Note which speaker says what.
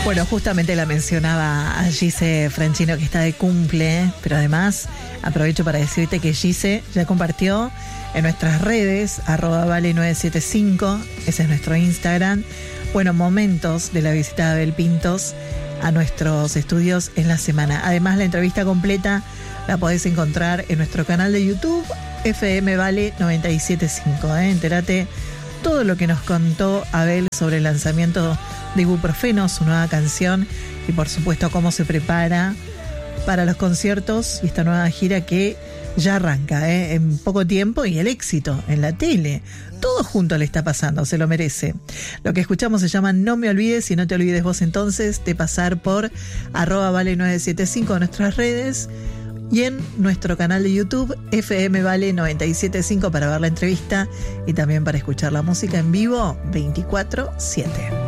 Speaker 1: Bueno, justamente la mencionaba a Gise Franchino, que está de cumple, pero además aprovecho para decirte que Gise ya compartió en nuestras redes, @vale975, ese es nuestro Instagram, bueno, momentos de la visita de Abel Pintos a nuestros estudios en la semana. Además, la entrevista completa la podés encontrar en nuestro canal de YouTube, FM Vale 975. Entérate todo lo que nos contó Abel sobre el lanzamiento de Ibuprofeno, su nueva canción, y por supuesto cómo se prepara para los conciertos y esta nueva gira que ya arranca en poco tiempo, y el éxito en la tele. Todo junto le está pasando, se lo merece. Lo que escuchamos se llama No Me Olvides, y no te olvides vos entonces de pasar por @vale975 en nuestras redes y en nuestro canal de YouTube, FM Vale 975, para ver la entrevista y también para escuchar la música en vivo 24/7.